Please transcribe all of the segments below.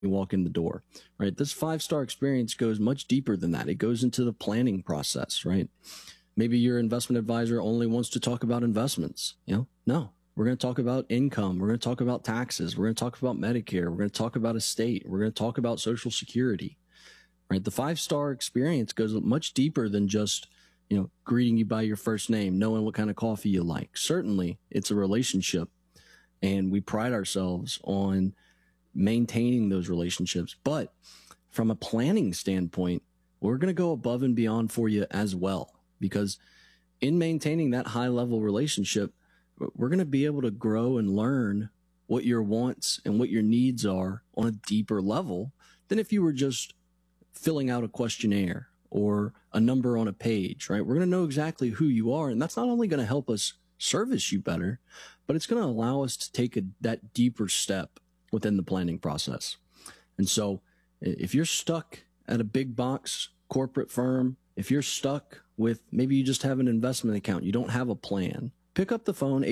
you walk in the door, right? This 5-star experience goes much deeper than that. It goes into the planning process, right? Maybe your investment advisor only wants to talk about investments. No, we're going to talk about income. We're going to talk about taxes. We're going to talk about Medicare. We're going to talk about estate. We're going to talk about Social Security, right? The 5-star experience goes much deeper than just, greeting you by your first name, knowing what kind of coffee you like. Certainly it's a relationship, and we pride ourselves on maintaining those relationships. But from a planning standpoint, we're going to go above and beyond for you as well, because in maintaining that high level relationship, we're going to be able to grow and learn what your wants and what your needs are on a deeper level than if you were just filling out a questionnaire or a number on a page, right? We're going to know exactly who you are. And that's not only going to help us service you better, but it's going to allow us to take that deeper step within the planning process. And so if you're stuck at a big box corporate firm, if you're stuck with maybe you just have an investment account, you don't have a plan, pick up the phone,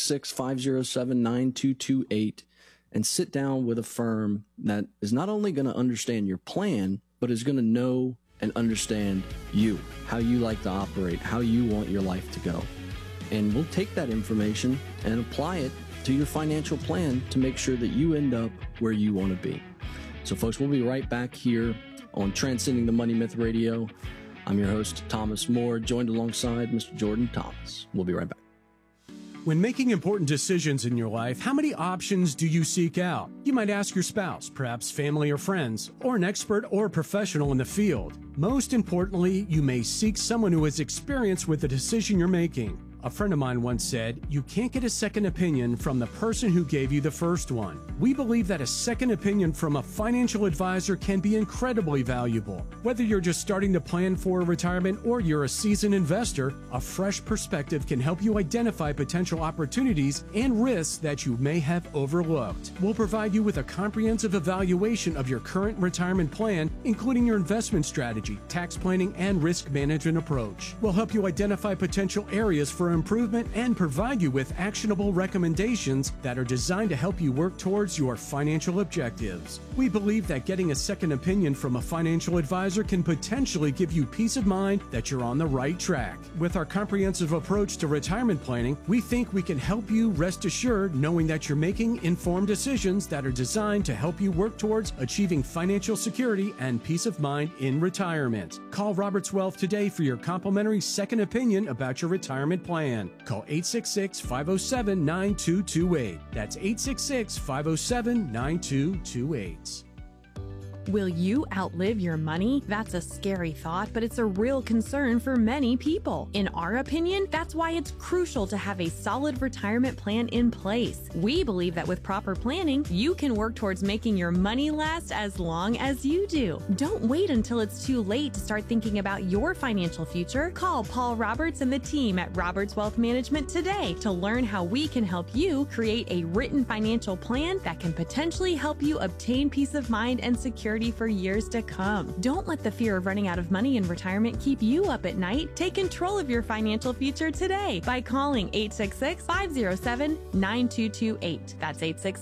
866-507-9228, and sit down with a firm that is not only going to understand your plan, but is going to know and understand you, how you like to operate, how you want your life to go. And we'll take that information and apply it to your financial plan to make sure that you end up where you want to be. So folks, we'll be right back here on Transcending the Money Myth Radio. I'm your host, Thomas Moore, joined alongside Mr. Jordan Thomas. We'll be right back. When making important decisions in your life, how many options do you seek out? You might ask your spouse, perhaps family or friends, or an expert or professional in the field. Most importantly, you may seek someone who has experience with the decision you're making. A friend of mine once said, "You can't get a second opinion from the person who gave you the first one." We believe that a second opinion from a financial advisor can be incredibly valuable. Whether you're just starting to plan for retirement or you're a seasoned investor, a fresh perspective can help you identify potential opportunities and risks that you may have overlooked. We'll provide you with a comprehensive evaluation of your current retirement plan, including your investment strategy, tax planning, and risk management approach. We'll help you identify potential areas for improvement and provide you with actionable recommendations that are designed to help you work towards your financial objectives. We believe that getting a second opinion from a financial advisor can potentially give you peace of mind that you're on the right track. With our comprehensive approach to retirement planning, we think we can help you rest assured knowing that you're making informed decisions that are designed to help you work towards achieving financial security and peace of mind in retirement. Call Roberts Wealth today for your complimentary second opinion about your retirement plan. Call 866-507-9228. That's 866-507-9228. Will you outlive your money? That's a scary thought, but it's a real concern for many people. In our opinion, that's why it's crucial to have a solid retirement plan in place. We believe that with proper planning, you can work towards making your money last as long as you do. Don't wait until it's too late to start thinking about your financial future. Call Paul Roberts and the team at Roberts Wealth Management today to learn how we can help you create a written financial plan that can potentially help you obtain peace of mind and security for years to come. Don't let the fear of running out of money in retirement keep you up at night. Take control of your financial future today by calling 866-507-9228. That's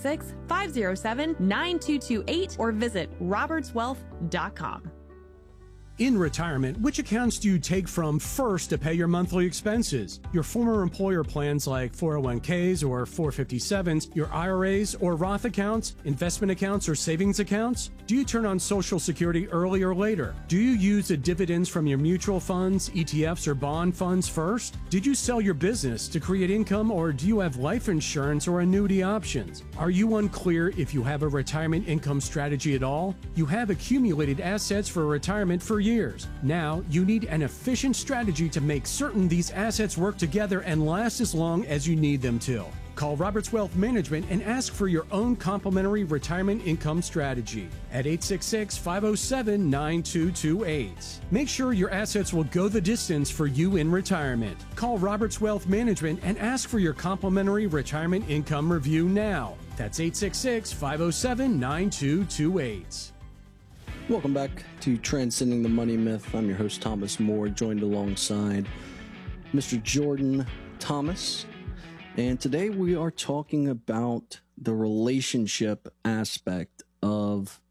866-507-9228 or visit robertswealth.com. In retirement, which accounts do you take from first to pay your monthly expenses? Your former employer plans like 401ks or 457s, your IRAs or Roth accounts, investment accounts or savings accounts? Do you turn on Social Security early or later? Do you use the dividends from your mutual funds, ETFs, or bond funds first? Did you sell your business to create income, or do you have life insurance or annuity options? Are you unclear if you have a retirement income strategy at all? You have accumulated assets for retirement for years. Now, you need an efficient strategy to make certain these assets work together and last as long as you need them to. Call Roberts Wealth Management and ask for your own complimentary retirement income strategy at 866-507-9228. Make sure your assets will go the distance for you in retirement. Call Roberts Wealth Management and ask for your complimentary retirement income review now. That's 866-507-9228. Welcome back to Transcending the Money Myth. I'm your host, Thomas Moore, joined alongside Mr. Jordan Thomas. And today we are talking about the relationship aspect of